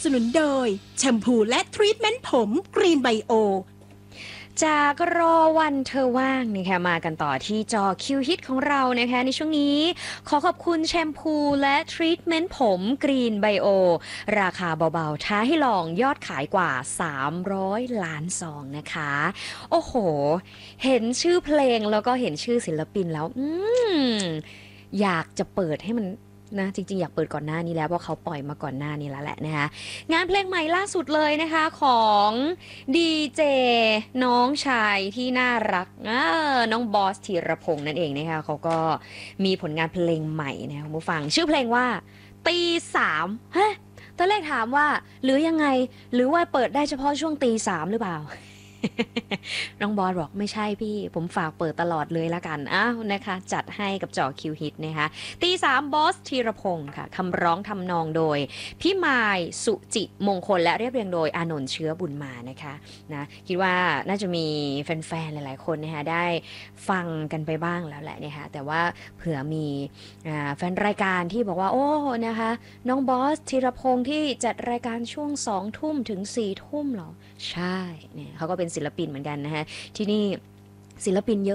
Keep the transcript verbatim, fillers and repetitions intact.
สนุนโดยแชมพูและทรีทเมนต์ผมกรีนไบโอจากรอวันเธอว่างนะคะมากันต่อที่จอคิวฮิตของเรานะคะในช่วงนี้ขอขอบคุณแชมพูและทรีทเมนต์ผมกรีนไบโอราคาเบาๆท้าให้ลองยอดขายกว่าสามร้อยล้านซองนะคะโอ้โหเห็นชื่อเพลงแล้วก็เห็นชื่อศิลปินแล้วอืมอยากจะเปิดให้มันนะจริงๆอยากเปิดก่อนหน้านี้แล้วเพราะเขาปล่อยมาก่อนหน้านี้แล้วแหละนะคะงานเพลงใหม่ล่าสุดเลยนะคะของดีเจน้องชายที่น่ารักน้องบอสธีรพงษ์นั่นเองนะคะเขาก็มีผลงานเพลงใหม่นะคะคุณผู้ฟังชื่อเพลงว่าตีสามฮะตอนแรกถามว่าหรือยังไงหรือว่าเปิดได้เฉพาะช่วงตีสามหรือเปล่า น้องบอสบอกไม่ใช่พี่ผมฝากเปิดตลอดเลยละกันอ้าวนะคะจัดให้กับจอคิวฮิตนะคะตีสามบอสธีรพงศ์ค่ะคำร้องทำนองโดยพี่มายสุจิมงคลและเรียบเรียงโดยอานนท์เชื้อบุญมานะคะนะคิดว่าน่าจะมีแฟนๆหลายๆคนนะคะได้ฟังกันไปบ้างแล้วแหละนะคะแต่ว่าเผื่อมีแฟนรายการที่บอกว่าโอ้นะคะน้องบอสธีรพงศ์ที่จัดรายการช่วงสองทุ่มถึงสี่ทุ่มหรอใช่เนี่ยเขาก็เป็นศิลปินเหมือนกันนะฮะที่นี่ศิลปินเยอะ